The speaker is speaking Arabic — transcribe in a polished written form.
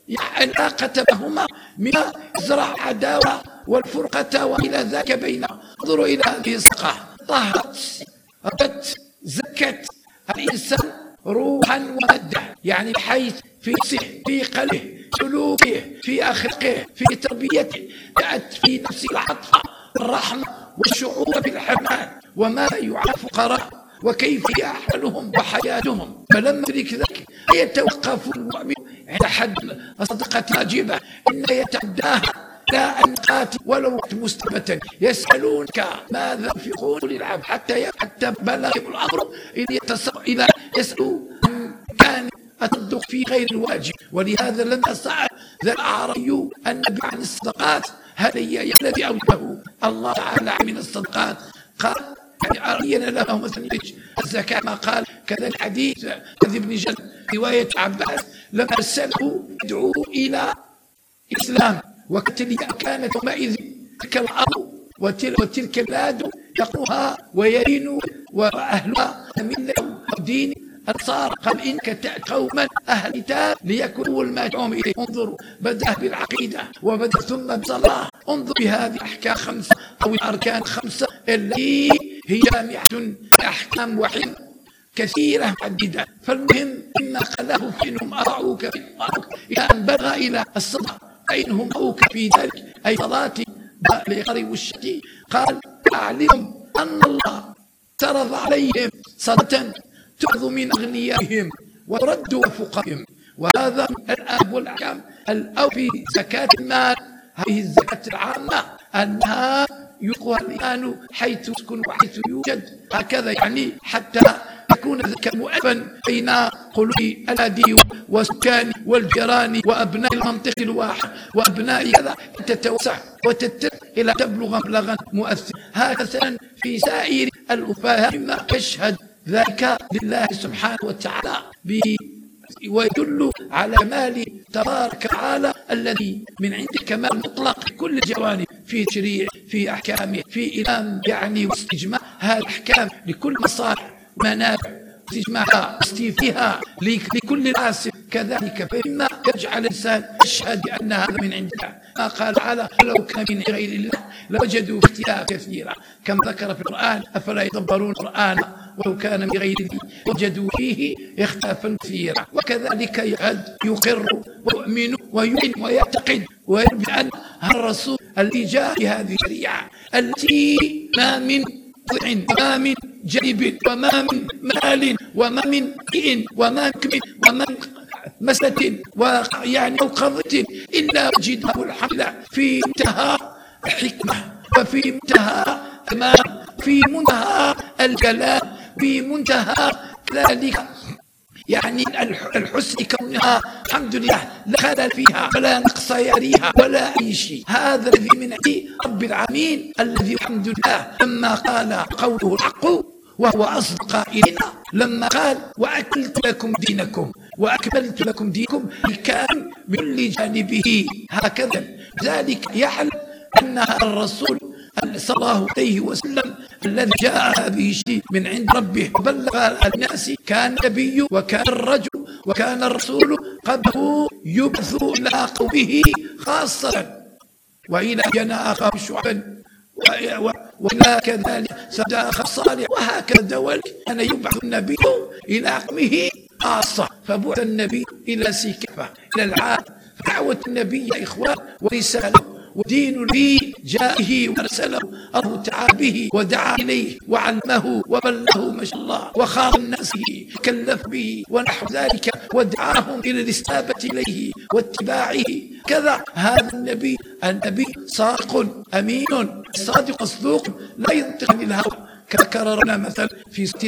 علاقة بهما من يزرع عداوة والفرقة وإلى ذاك بينهم. انظروا إلى هذه الصدقة، طهرت ربت زكت الإنسان روحا ومادة، يعني حيث في نفسه في قلبه سلوكه في أخلاقه في تربيته، جاءت في نفسه العطف الرحمة والشعور بالحنان وما يعرف فقراء وكيف أحوالهم وحياتهم. فلما يدرك ذلك يتوقف المؤمن عند حد الصدقة واجبة، إن يتعداها لا أنقات ولو مستبتا، يسألونك ماذا ينفقون للعبد حتى بلغ الأمر إلى يسألوا كان التصدق في غير الواجب. ولهذا لما سأل ذا الأعرابي النبي عن الصدقات هل هي الذي أوجبه الله تعالى من الصدقات؟ قال أرين له مثلا الزكاة ما قال. كذا الحديث كذا ابن جل رواية عباس لما سأله يدعو إلى الإسلام كانت يومئذ تلك الأرض وتلك البلاد يقوها ويرين وأهلها من دين النصارى. قال إنك تأتي قوما أهل الكتاب ليكونوا المدعوم إليه. انظروا، بدأ بالعقيدة وبدأ ثم بالصلاة. انظر بهذه الأحكام 5 أو الأركان 5 التي هي جامعة أحكام وحكم كثيرة عديدة. فالمهم إما قاله فإنهم أطاعوك إلى أن بلغ إلى الصدق، فإنهم أطاعوك في ذلك أي صلاة بالغر والشتي. قال أعلم أن الله فرض عليهم صدقة تؤخذ من أغنيائهم ورد فقراءهم. وهذا الآب والأحكام الأول في زكاة المال. هذه الزكاة العامة أنها يلقى الإنسان حيث يسكن وحيث يوجد، هكذا يعني حتى يكون ذلك مؤلفا بين قلوب الأهالي والسكان والجيران وأبناء المنطقة الواحد وأبناء كذا، تتوسع وتتسع إلى تبلغ مبلغا مؤثر. هكذا في سائر الأفاهة مما يشهد ذلك لله سبحانه وتعالى ويدل على مال تبارك وتعالى الذي من عندك كمال مطلق في كل الجوانب، في تشريع في أحكامه في إلام يعني واستجماع هذه الأحكام لكل مصالح ومنافع واستجماعها واستيفائها لكل الناس. كذلك فإما يجعل الإنسان يشهد أن هذا من عندك. ما قال تعالى لو كان من غير الله لوجدوا اختلافا كثيرا، كم ذكر في القرآن أفلا يدبرون القرآن ولو كان من غير الله وجدوا فيه اختلافا كثيرا. وكذلك يقر ويؤمن ويؤمن ويعتقد ويرجع أن الرسول الذي جاء بهذه الشريعة التي ما من ضع وما من جيب وما من مال وما من إن وما من كم وما من مسة ويعني أو قضية إلا وجده الحمد في منتهى الحكمة وفي منتهى الأمان في منتهى الكلام في منتهى ذلك يعني الحسن كونها الحمد لله لا خلل فيها ولا نقص يريها ولا أي شيء. هذا الذي من عند رب العالمين الذي الحمد لله لما قال قوله الحق وهو أصدق قائلنا لما قال وأكلت لكم دينكم وأكملت لكم دينكم كان بكل جانبه هكذا. ذلك يعلم أن الرسول صلى الله عليه وسلم الذي جاء به شيء من عند ربه وبلغ الناس كان نبي وكان الرجل وكان الرسول قبله يبث إلى قومه خاصة وإلى جنا أخاه شعبا وإلى كذلك صدق صالح وهكذا. ولك أن يبعث النبي إلى قومه خاصة، فبعث النبي إلى سكفة إلى العالم. دعوة النبي يا إخوان ورسالة ودين لي جاءه وارسله الله تعالى به ودعا إليه وعلمه وبلغه ما شاء الله وخاض الناس به وكلف به ونحو ذلك ودعاهم إلى الاستجابة إليه واتباعه. كذا هذا النبي صادق أمين صادق مصدوق لا ينطق عن الهوى. كررنا مثلا في سورة